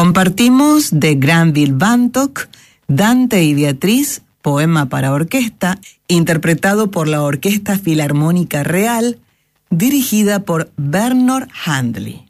Compartimos de Granville Bantock, Dante y Beatriz, poema para orquesta, interpretado por la Orquesta Filarmónica Real, dirigida por Bernard Handley.